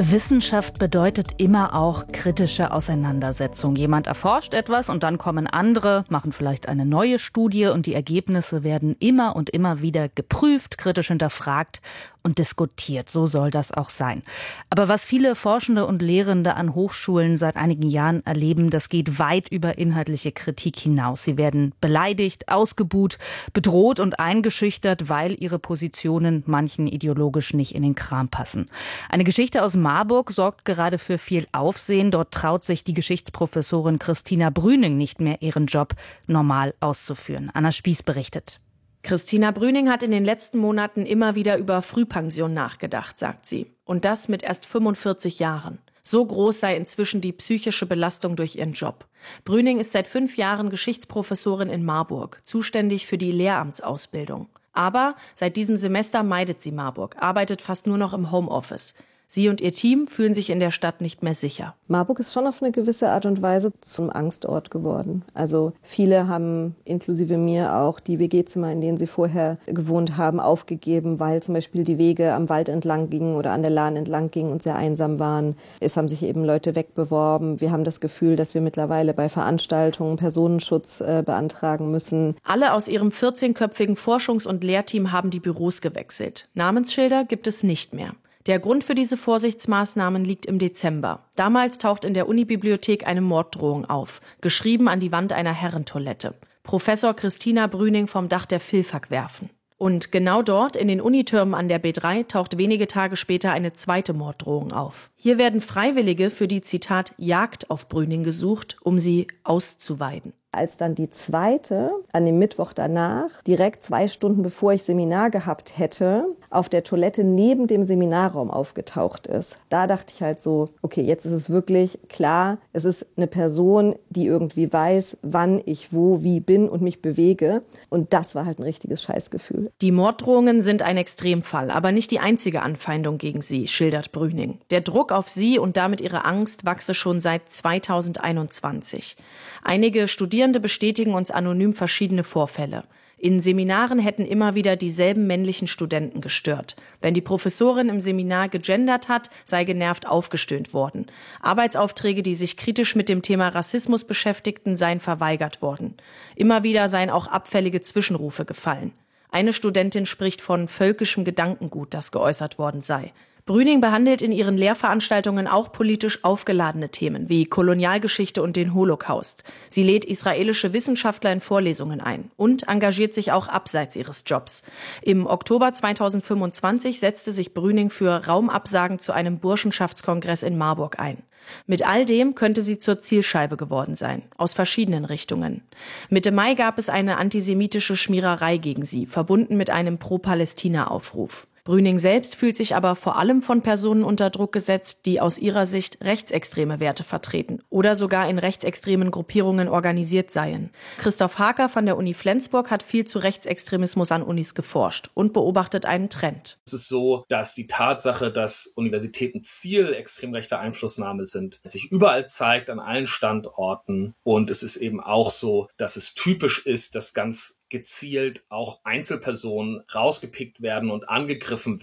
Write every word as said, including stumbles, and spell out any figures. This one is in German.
Wissenschaft bedeutet immer auch kritische Auseinandersetzung. Jemand erforscht etwas und dann kommen andere, machen vielleicht eine neue Studie und die Ergebnisse werden immer und immer wieder geprüft, kritisch hinterfragt und diskutiert. So soll das auch sein. Aber was viele Forschende und Lehrende an Hochschulen seit einigen Jahren erleben, das geht weit über inhaltliche Kritik hinaus. Sie werden beleidigt, ausgebuht, bedroht und eingeschüchtert, weil ihre Positionen manchen ideologisch nicht in den Kram passen. Eine Geschichte aus Marburg sorgt gerade für viel Aufsehen. Dort traut sich die Geschichtsprofessorin Christina Brüning nicht mehr, ihren Job normal auszuführen. Anna Spieß berichtet. Christina Brüning hat in den letzten Monaten immer wieder über Frühpension nachgedacht, sagt sie. Und das mit erst fünfundvierzig Jahren. So groß sei inzwischen die psychische Belastung durch ihren Job. Brüning ist seit fünf Jahren Geschichtsprofessorin in Marburg, zuständig für die Lehramtsausbildung. Aber seit diesem Semester meidet sie Marburg, arbeitet fast nur noch im Homeoffice. Sie und ihr Team fühlen sich in der Stadt nicht mehr sicher. Marburg ist schon auf eine gewisse Art und Weise zum Angstort geworden. Also viele haben, inklusive mir auch, die W G-Zimmer, in denen sie vorher gewohnt haben, aufgegeben, weil zum Beispiel die Wege am Wald entlang gingen oder an der Lahn entlang gingen und sehr einsam waren. Es haben sich eben Leute wegbeworben. Wir haben das Gefühl, dass wir mittlerweile bei Veranstaltungen Personenschutz äh, beantragen müssen. Alle aus ihrem vierzehnköpfigen Forschungs- und Lehrteam haben die Büros gewechselt. Namensschilder gibt es nicht mehr. Der Grund für diese Vorsichtsmaßnahmen liegt im Dezember. Damals taucht in der Unibibliothek eine Morddrohung auf, geschrieben an die Wand einer Herrentoilette. Professor Christina Brüning vom Dach der Vilfag werfen. Und genau dort, in den Unitürmen an der B drei, taucht wenige Tage später eine zweite Morddrohung auf. Hier werden Freiwillige für die, Zitat, Jagd auf Brüning gesucht, um sie auszuweiden. Als dann die zweite, an dem Mittwoch danach, direkt zwei Stunden bevor ich Seminar gehabt hätte, auf der Toilette neben dem Seminarraum aufgetaucht ist, da dachte ich halt so, okay, jetzt ist es wirklich klar, es ist eine Person, die irgendwie weiß, wann ich wo, wie bin und mich bewege. Und das war halt ein richtiges Scheißgefühl. Die Morddrohungen sind ein Extremfall, aber nicht die einzige Anfeindung gegen sie, schildert Brüning. Der Druck auf sie und damit ihre Angst wachse schon seit zweitausendeinundzwanzig. Einige Studierende bestätigen uns anonym verschiedene Vorfälle. In Seminaren hätten immer wieder dieselben männlichen Studenten gestört. Wenn die Professorin im Seminar gegendert hat, sei genervt aufgestöhnt worden. Arbeitsaufträge, die sich kritisch mit dem Thema Rassismus beschäftigten, seien verweigert worden. Immer wieder seien auch abfällige Zwischenrufe gefallen. Eine Studentin spricht von völkischem Gedankengut, das geäußert worden sei. Brüning behandelt in ihren Lehrveranstaltungen auch politisch aufgeladene Themen wie Kolonialgeschichte und den Holocaust. Sie lädt israelische Wissenschaftler in Vorlesungen ein und engagiert sich auch abseits ihres Jobs. Im Oktober zweitausendfünfundzwanzig setzte sich Brüning für Raumabsagen zu einem Burschenschaftskongress in Marburg ein. Mit all dem könnte sie zur Zielscheibe geworden sein, aus verschiedenen Richtungen. Mitte Mai gab es eine antisemitische Schmiererei gegen sie, verbunden mit einem Pro-Palästina-Aufruf. Brüning selbst fühlt sich aber vor allem von Personen unter Druck gesetzt, die aus ihrer Sicht rechtsextreme Werte vertreten oder sogar in rechtsextremen Gruppierungen organisiert seien. Christoph Haker von der Uni Flensburg hat viel zu Rechtsextremismus an Unis geforscht und beobachtet einen Trend. Es ist so, dass die Tatsache, dass Universitäten Ziel extrem rechter Einflussnahme sind, sich überall zeigt, an allen Standorten. Und es ist eben auch so, dass es typisch ist, dass ganz gezielt auch Einzelpersonen rausgepickt werden und angegriffen